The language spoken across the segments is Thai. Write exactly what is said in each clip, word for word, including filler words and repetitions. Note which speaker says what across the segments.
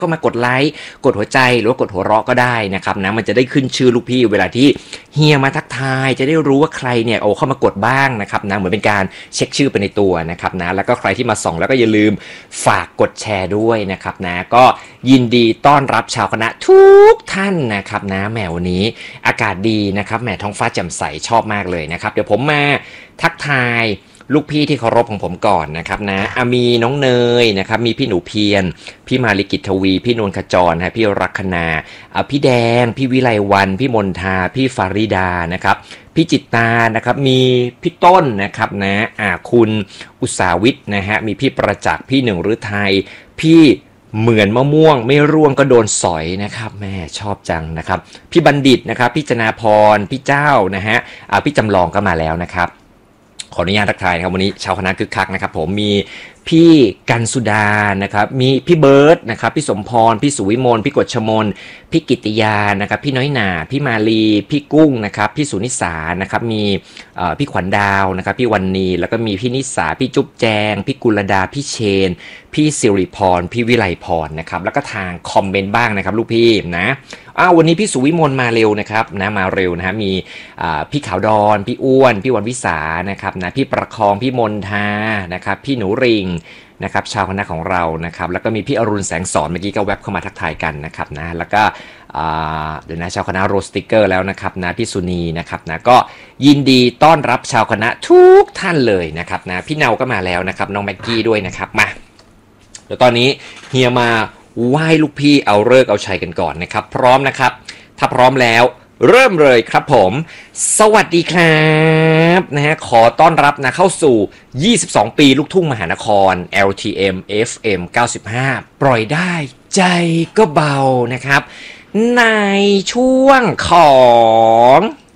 Speaker 1: ก็มากดไลค์กดหัวใจหรือว่ากดหัวเราะก็ได้นะครับนะมันจะได้ขึ้นชื่อลูกพี่เวลาที่เฮียมาทักทายจะได้รู้ว่าใครเนี่ยโอ้เข้ามากดบ้างนะครับนะเหมือนเป็นการเช็คชื่อไปในตัวนะครับนะแล้วก็ใครที่มาส่องแล้วก็อย่าลืมฝากกดแชร์ด้วยนะครับนะก็ยินดีต้อนรับชาวคณะทุกท่านนะครับนะแหมวันนี้อากาศดีนะครับแหมท้องฟ้าแจ่มใสชอบมากเลยนะครับเดี๋ยวผมมาทักทายลูกพี่ที่เคารพของผมก่อนนะครับนะมีน้องเนยนะครับมีพี่หนูเพียรพี่มาลิกิตทวีพี่นวลขจรฮะพี่รักคณาพี่แดงพี่วิไลวันพี่มนทาพี่ฟาริดานะครับพี่จิตตานะครับมีพี่ต้นนะครับนะอ่าคุณอุตสาวิทย์นะฮะมีพี่ประจักษ์พี่หนึ่งฤทัยพี่เหมือนมะม่วงไม่ร่วงก็โดนสอยนะครับแม่ชอบจังนะครับพี่บัณฑิตนะครับพี่จนาพรพี่เจ้านะฮะอ่าพี่จำลองก็มาแล้วนะครับขออนุญาตทักทายนะครับวันนี้ชาวคณะคึกคักนะครับผมมีพี่กันสุดานะครับมีพี่เบิร์ดนะครับพี่สมพรพี่สุวิมลพี่กฤษมนพี่กิติยานะครับพี่น้อยหนาพี่มาลีพี่กุ้งนะครับพี่สุนิสานะครับมีพี่ขวัญดาวนะครับพี่วันนีแล้วก็มีพี่นิสาพี่จุ๊บแจงพี่กุลดาพี่เชนพี่สิริพรพี่วิไลพรนะครับแล้วก็ทางคอมเมนต์บ้างนะครับลูกพี่นะอ้าววันนี้พี่สุวิมลมาเร็วนะครับนะมาเร็วนะฮะมีพี่ขาวดอนพี่อ้วนพี่วันวิสานะครับนะพี่ประคองพี่มนทานะครับพี่หนูริงนะครับชาวคณะของเรานะครับแล้วก็มีพี่อรุณแสงสอนเมื่อกี้ก็แวบเข้ามาทักทายกันนะครับนะแล้วก็เดี๋ยวนะชาวคณะโรสติกเกอร์แล้วนะครับนะพี่สุนีนะครับนะก็ยินดีต้อนรับชาวคณะทุกท่านเลยนะครับนะพี่เนาก็มาแล้วนะครับน้องแม็กกี้ด้วยนะครับมาเดี๋ยวตอนนี้เฮียมาไหว้ลูกพี่เอาเลิกเอาชัยกันก่อนนะครับพร้อมนะครับถ้าพร้อมแล้วเริ่มเลยครับผมสวัสดีครับนะฮะขอต้อนรับนะเข้าสู่ยี่สิบสองปีลูกทุ่งมหานคร แอล ที เอ็ม เอฟ เอ็ม เก้าสิบห้าปล่อยได้ใจก็เบานะครับในช่วงของ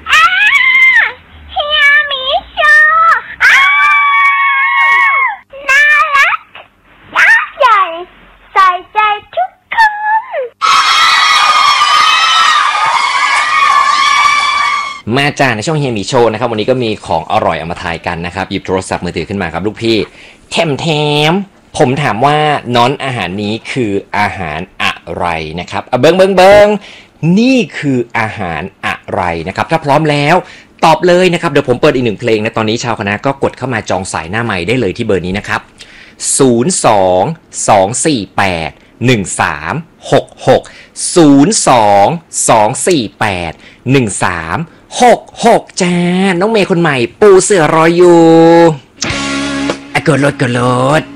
Speaker 1: มาจ้าในช่องเฮียหมีโชว์นะครับวันนี้ก็มีของอร่อยเอามาทายกันนะครับหยิบโทรศัพท์มือถือขึ้นมาครับลูกพี่แถมแถมผมถามว่าน้อนอาหารนี้คืออาหารอะไรนะครับเบิ้งเบิ้งเบิ้งนี่คืออาหารอะไรนะครับถ้าพร้อมแล้วตอบเลยนะครับเดี๋ยวผมเปิดอีกหนึ่งเพลงนะตอนนี้ชาวคณะก็กดเข้ามาจองสายหน้าใหม่ได้เลยที่เบอร์นี้นะครับศูนย์ สอง สอง สี่ แปด หนึ่ง สาม หก หก ศูนย์ สอง สอง สี่ แปด หนึ่ง สาม หก หกจ้าน้องเมย์คนใหม่ปูเสือรออยู่อ่ะเกิดรถเกิดรถ